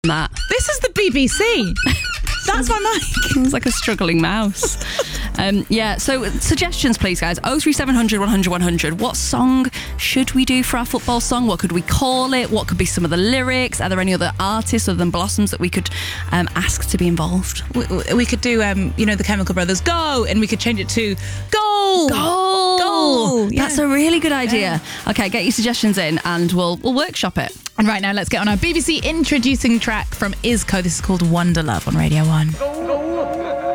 That. This is the BBC. That's my mic. Sounds like a struggling mouse. So suggestions please, guys. 03700 100 100. What song should we do for our football song? What could we call it? What could be some of the lyrics? Are there any other artists other than Blossoms that we could ask to be involved? We could do, the Chemical Brothers, Go! And we could change it to Goal! Goal! Goal! Yeah. That's a really good idea. Okay, get your suggestions in and we'll workshop it. And right now, let's get on our BBC introducing track from Isco. This is called Wonder Love on Radio 1. Go, go.